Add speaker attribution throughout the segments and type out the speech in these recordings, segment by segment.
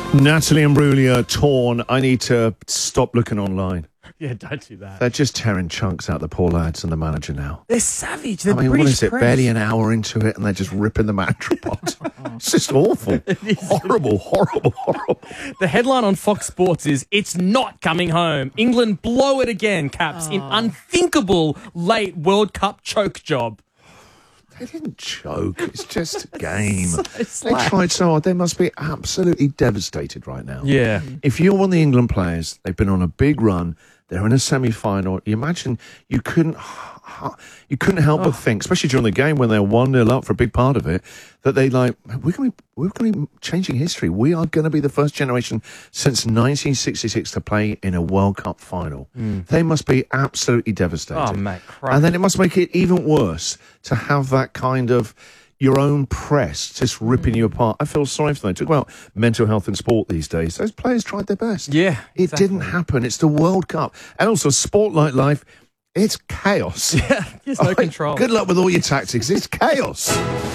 Speaker 1: Natalie Imbruglia torn. I need to stop looking online.
Speaker 2: Yeah, don't do that.
Speaker 1: They're just tearing chunks out the poor lads and the manager now.
Speaker 2: They're savage. They're
Speaker 1: I mean,
Speaker 2: British
Speaker 1: what is it?
Speaker 2: press.
Speaker 1: Barely an hour into it, and they're just ripping the manager apart. It's just awful. Horrible, horrible, horrible.
Speaker 2: The headline on Fox Sports is, "It's not coming home. England blow it again, Caps, in unthinkable late World Cup choke job."
Speaker 1: They didn't choke. It's just a game. They
Speaker 2: slack.
Speaker 1: tried so hard. They must be absolutely devastated right now.
Speaker 2: Yeah.
Speaker 1: If you're one of the England players, they've been on a big run. They're in a semi-final. You imagine you couldn't help but think, especially during the game when they're 1-0 up for a big part of it, that they we're going to be changing history. We are going to be the first generation since 1966 to play in a World Cup final. They must be absolutely devastated.
Speaker 2: Oh, mate, crap.
Speaker 1: And then it must make it even worse to have that kind of your own press just ripping you apart. I feel sorry for them. Talk about mental health in sport these days. Those players tried their best.
Speaker 2: Yeah,
Speaker 1: It
Speaker 2: exactly.
Speaker 1: didn't happen. It's the World Cup. And also, sport like life, it's chaos.
Speaker 2: Yeah, there's no control.
Speaker 1: Good luck with all your tactics. It's chaos.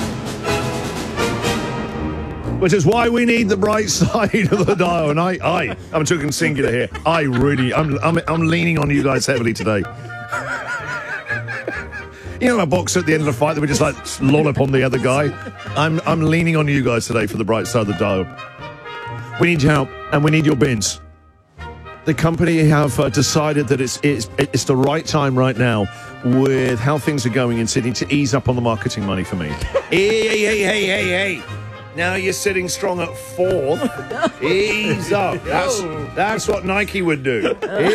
Speaker 1: Which is why we need the bright side of the dial. And I'm talking singular here. I'm leaning on you guys heavily today. You know, a boxer at the end of the fight that we just lollop on the other guy. I'm leaning on you guys today for the bright side of the dial. We need your help and we need your bins. The company have decided that it's the right time right now with how things are going in Sydney to ease up on the marketing money for me. Hey. Now you're sitting strong at fourth. Ease up. That's what Nike would do.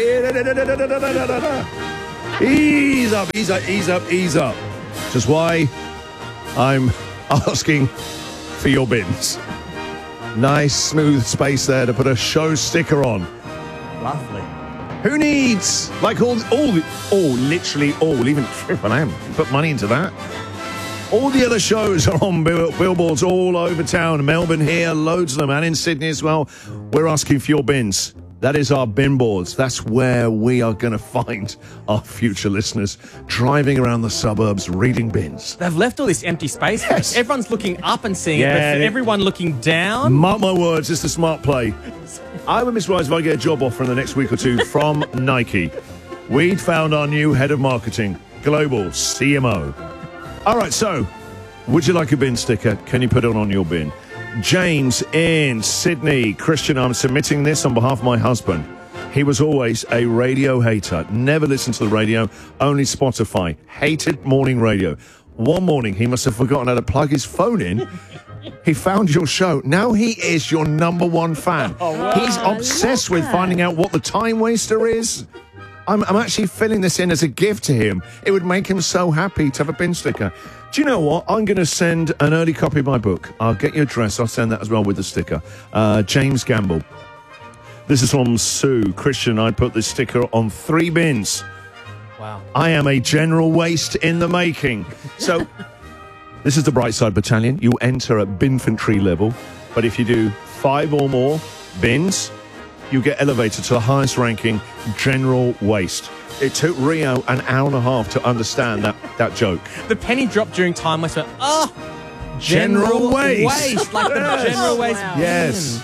Speaker 1: Ease up. Which is why I'm asking for your bins. Nice smooth space there to put a show sticker on.
Speaker 2: Lovely.
Speaker 1: Who needs, literally all, even Triple M, put money into that. All the other shows are on billboards all over town. Melbourne here, loads of them, and in Sydney as well. We're asking for your bins. That is our bin boards. That's where we are going to find our future listeners driving around the suburbs reading bins.
Speaker 2: They've left all this empty space.
Speaker 1: Yes.
Speaker 2: Everyone's looking up and seeing it,
Speaker 1: Yeah,
Speaker 2: but for everyone looking down.
Speaker 1: Mark my words, it's the smart play. I would be surprised if I get a job offer in the next week or two from Nike. We'd found our new head of marketing, global CMO. All right, so would you like a bin sticker? Can you put it on your bin? James in Sydney. Christian, I'm submitting this on behalf of my husband. He was always a radio hater. Never listened to the radio, only Spotify. Hated morning radio. One morning, he must have forgotten how to plug his phone in. He found your show. Now he is your number one fan. He's obsessed with finding out what the time waster is. I'm actually filling this in as a gift to him. It would make him so happy to have a bin sticker. Do you know what? I'm going to send an early copy of my book. I'll get your address. I'll send that as well with the sticker. James Gamble. This is from Sue. Christian, I put this sticker on 3 bins.
Speaker 2: Wow.
Speaker 1: I am a general waste in the making. So this is the Brightside Battalion. You enter at binfantry level. But if you do 5 or more bins, you get elevated to the highest ranking general waste. It took Rio an hour and a half to understand that joke.
Speaker 2: The penny dropped during time waste.
Speaker 1: General waste.
Speaker 2: Like the general waste.
Speaker 3: Wow.
Speaker 1: Yes.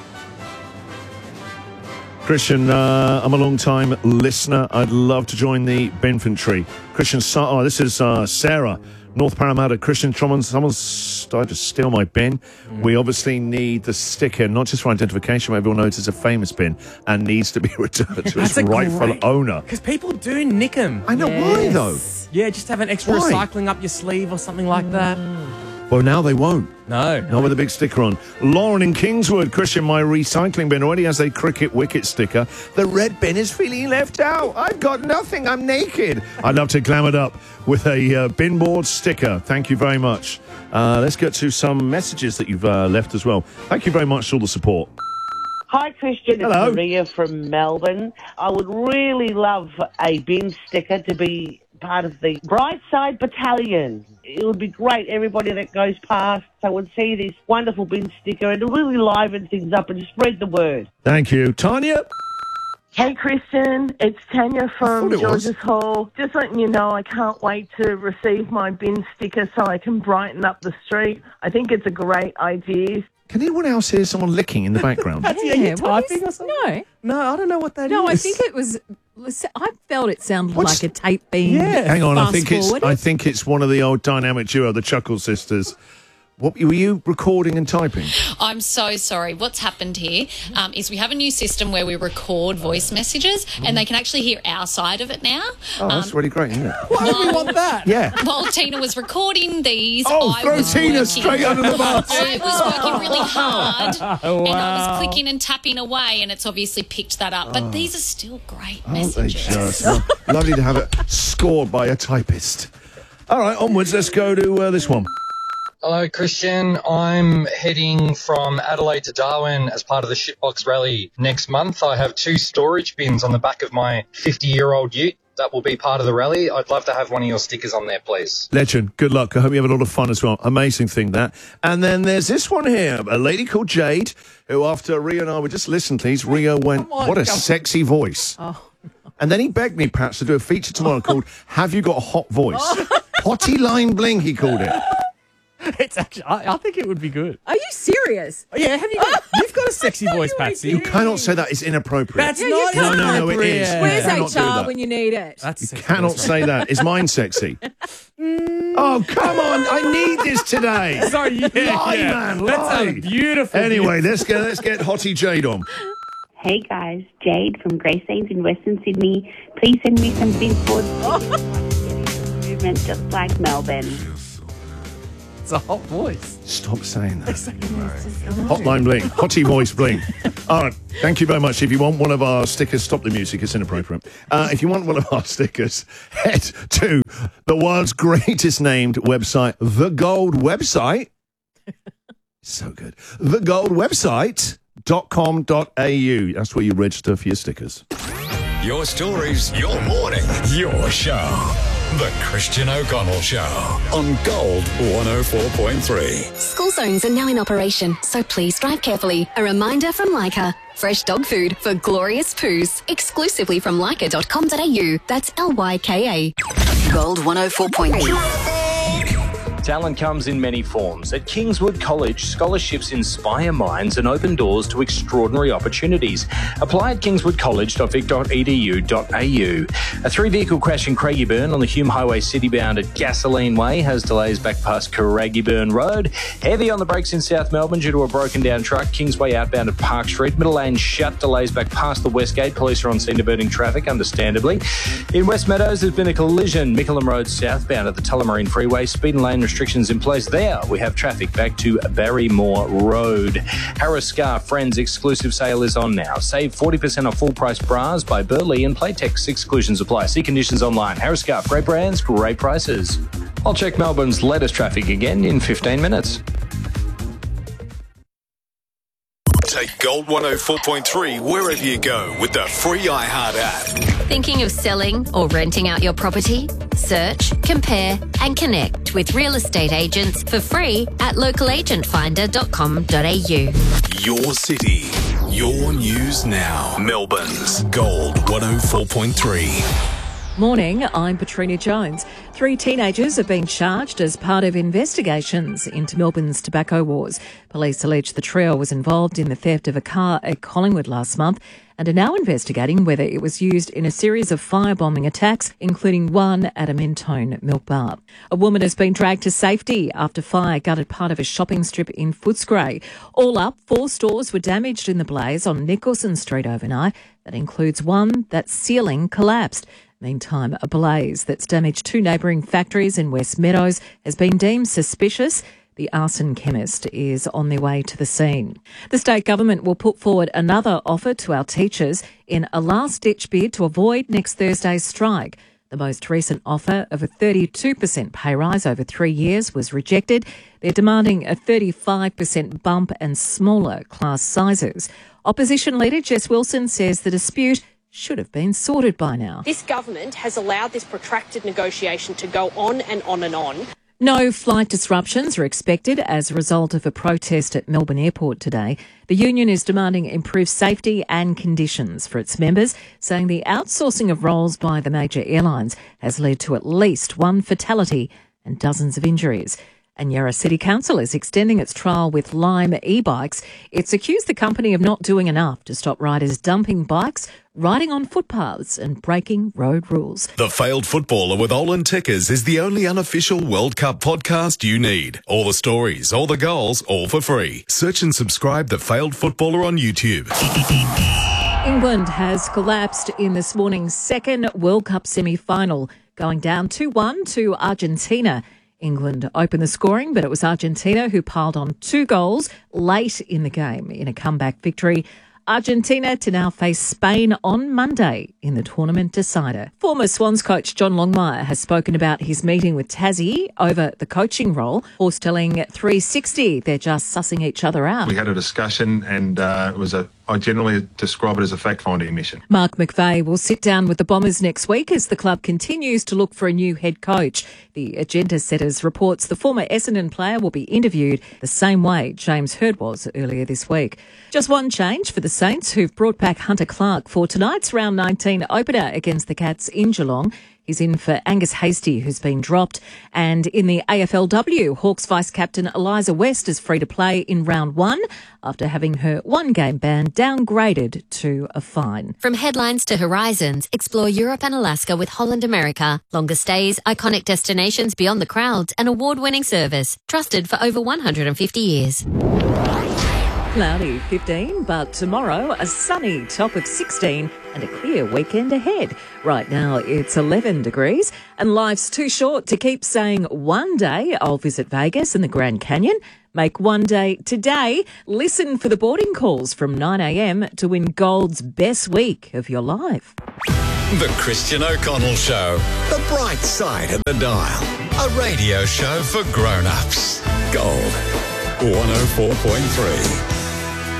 Speaker 1: Christian, I'm a long-time listener. I'd love to join the Binfantry. Christian, this is Sarah, North Parramatta. Christian, someone's started to steal my bin. We obviously need the sticker, not just for identification, but everyone knows it's a famous bin and needs to be returned to its rightful owner.
Speaker 2: Because people do nick them.
Speaker 1: I know, why though?
Speaker 2: Yeah, just have an extra
Speaker 1: Why?
Speaker 2: recycling up your sleeve or something like that.
Speaker 1: Well, now they won't.
Speaker 2: No.
Speaker 1: Not with a big sticker on. Lauren in Kingswood. Christian, my recycling bin already has a cricket wicket sticker. The red bin is feeling left out. I've got nothing. I'm naked. I'd love to glam it up with a bin board sticker. Thank you very much. Let's get to some messages that you've left as well. Thank you very much for all the support.
Speaker 4: Hi, Christian.
Speaker 1: Hello.
Speaker 4: It's Maria from Melbourne. I would really love a bin sticker to be part of the Brightside Battalion. It would be great, everybody that goes past, so would see this wonderful bin sticker and really liven things up and spread the word.
Speaker 1: Thank you. Tanya?
Speaker 3: Hey, Christian, it's Tanya from
Speaker 1: thought it was.
Speaker 3: Georges Hall. Just letting you know I can't wait to receive my bin sticker so I can brighten up the street. I think it's a great idea.
Speaker 1: Can anyone else hear someone licking in the background?
Speaker 2: you
Speaker 5: what
Speaker 2: typing
Speaker 5: is-
Speaker 2: or something?
Speaker 5: No.
Speaker 2: No, I don't know what that is.
Speaker 5: No, I think it was. I felt it sounded
Speaker 1: What's-
Speaker 5: like a tape being.
Speaker 2: Yeah.
Speaker 1: Hang on, I think
Speaker 5: fast-forwarded.
Speaker 1: it's one of the old dynamic duo, the Chuckle Sisters. What were you recording and typing?
Speaker 6: I'm so sorry. What's happened here is we have a new system where we record voice messages and they can actually hear our side of it now.
Speaker 1: Oh, that's really great, isn't it?
Speaker 2: Why would we want that?
Speaker 1: Yeah.
Speaker 6: While Tina was recording these,
Speaker 1: Oh,
Speaker 6: I
Speaker 1: throw
Speaker 6: was
Speaker 1: Tina
Speaker 6: working.
Speaker 1: straight under the bus.
Speaker 6: I was working really hard and I
Speaker 2: Wow.
Speaker 6: was clicking and tapping away and it's obviously picked that up. But these are still great
Speaker 1: Aren't they
Speaker 6: messages.
Speaker 1: just? Lovely to have it scored by a typist. All right, onwards. Let's go to this one.
Speaker 7: Hello, Christian. I'm heading from Adelaide to Darwin as part of the Shitbox Rally next month. I have 2 storage bins on the back of my 50-year-old ute that will be part of the rally. I'd love to have one of your stickers on there, please.
Speaker 1: Legend. Good luck. I hope you have a lot of fun as well. Amazing thing, that. And then there's this one here, a lady called Jade, who after Rio and I were just listen, please, Rio went, what a sexy voice. And then he begged me perhaps to do a feature tomorrow called Have You Got a Hot Voice? Hottie Line Bling, he called it.
Speaker 2: It's actually, I think it would be good.
Speaker 5: Are you serious?
Speaker 2: Oh, yeah, you've got a sexy voice, Patsy.
Speaker 1: You cannot say that. It's inappropriate.
Speaker 2: That's
Speaker 5: Yeah,
Speaker 2: not
Speaker 5: you can't.
Speaker 1: No, it is.
Speaker 2: Yeah.
Speaker 5: Where's
Speaker 1: cannot do
Speaker 5: HR
Speaker 1: that.
Speaker 5: when you need it?
Speaker 2: That's
Speaker 1: You
Speaker 2: sexy
Speaker 1: cannot
Speaker 2: voice,
Speaker 1: say that. Is mine sexy? Oh, come on. I need this today.
Speaker 2: right? Sorry, yeah.
Speaker 1: Lie,
Speaker 2: yeah.
Speaker 1: man,
Speaker 2: That's
Speaker 1: lie.
Speaker 2: a beautiful.
Speaker 1: Anyway, let's get Hottie Jade on.
Speaker 8: Hey guys, Jade from Greystanes in Western Sydney. Please send me some billboards. Movement just like Melbourne.
Speaker 2: It's a hot voice.
Speaker 1: Stop saying that. Hotline Bling. Hottie Voice Bling. All right. Thank you very much. If you want one of our stickers, stop the music. It's inappropriate. If you want one of our stickers, head to the world's greatest named website, The Gold Website. So good. TheGoldWebsite.com.au. That's where you register for your stickers.
Speaker 9: Your stories, your morning, your show. The Christian O'Connell Show on Gold 104.3.
Speaker 10: School zones are now in operation, so please drive carefully. A reminder from Leica. Fresh dog food for glorious poos. Exclusively from leica.com.au. That's Lyka. Gold 104.3.
Speaker 11: Talent comes in many forms. At Kingswood College, scholarships inspire minds and open doors to extraordinary opportunities. Apply at kingswoodcollege.vic.edu.au. A 3-vehicle crash in Craigieburn on the Hume Highway citybound at Gasoline Way has delays back past Craigieburn Road. Heavy on the brakes in South Melbourne due to a broken down truck. Kingsway outbound at Park Street. Middle lane shut, delays back past the Westgate. Police are on scene diverting traffic, understandably. In West Meadows, there's been a collision. Mickleham Road southbound at the Tullamarine Freeway. Speed and lane restrictions in place there. We have traffic back to Barrymore Road. Harris Scarf Friends exclusive sale is on now. Save 40% off full price bras by Burley and Playtex. Exclusions apply. See conditions online. Harris Scarf, great brands, great prices. I'll check Melbourne's latest traffic again in 15 minutes.
Speaker 9: Take Gold 104.3 wherever you go with the free iHeart app.
Speaker 10: Thinking of selling or renting out your property? Search, compare, and connect with real estate agents for free at localagentfinder.com.au.
Speaker 9: Your city, your news now. Melbourne's Gold 104.3.
Speaker 5: Morning, I'm Patrina Jones. 3 teenagers have been charged as part of investigations into Melbourne's tobacco wars. Police allege the trio was involved in the theft of a car at Collingwood last month and are now investigating whether it was used in a series of firebombing attacks, including one at a Mentone milk bar. A woman has been dragged to safety after fire gutted part of a shopping strip in Footscray. All up, 4 stores were damaged in the blaze on Nicholson Street overnight. That includes one that's ceiling collapsed. Meantime, a blaze that's damaged 2 neighbouring factories in West Meadows has been deemed suspicious. The arson chemist is on their way to the scene. The state government will put forward another offer to our teachers in a last-ditch bid to avoid next Thursday's strike. The most recent offer of a 32% pay rise over 3 years was rejected. They're demanding a 35% bump and smaller class sizes. Opposition leader Jess Wilson says the dispute should have been sorted by now.
Speaker 12: This government has allowed this protracted negotiation to go on and on and on.
Speaker 5: No flight disruptions are expected as a result of a protest at Melbourne Airport today. The union is demanding improved safety and conditions for its members, saying the outsourcing of roles by the major airlines has led to at least 1 fatality and dozens of injuries. And Yarra City Council is extending its trial with Lime e-bikes. It's accused the company of not doing enough to stop riders dumping bikes, riding on footpaths and breaking road rules.
Speaker 13: The Failed Footballer with Olin Tickers is the only unofficial World Cup podcast you need. All the stories, all the goals, all for free. Search and subscribe The Failed Footballer on YouTube.
Speaker 5: England has collapsed in this morning's second World Cup semi-final, going down 2-1 to Argentina. England opened the scoring, but it was Argentina who piled on 2 goals late in the game in a comeback victory. Argentina to now face Spain on Monday in the tournament decider. Former Swans coach John Longmire has spoken about his meeting with Tassie over the coaching role. Horse telling 360 they're just sussing each other out.
Speaker 14: We had a discussion and I generally describe it as a fact-finding mission.
Speaker 5: Mark McVeigh will sit down with the Bombers next week as the club continues to look for a new head coach. The Agenda Setters reports the former Essendon player will be interviewed the same way James Hird was earlier this week. Just one change for the Saints, who've brought back Hunter Clark for tonight's round 19 opener against the Cats in Geelong. He's in for Angus Hastie, who's been dropped. And in the AFLW, Hawks vice-captain Eliza West is free to play in round 1 after having her one-game ban downgraded to a fine.
Speaker 15: From headlines to horizons, explore Europe and Alaska with Holland America. Longer stays, iconic destinations beyond the crowds, and award-winning service. Trusted for over 150 years.
Speaker 5: Cloudy 15, but tomorrow a sunny top of 16 and a clear weekend ahead. Right now it's 11 degrees and life's too short to keep saying one day I'll visit Vegas and the Grand Canyon. Make one day today. Listen for the boarding calls from 9 a.m. to win Gold's best week of your life.
Speaker 9: The Christian O'Connell Show. The bright side of the dial. A radio show for grown-ups. Gold 104.3.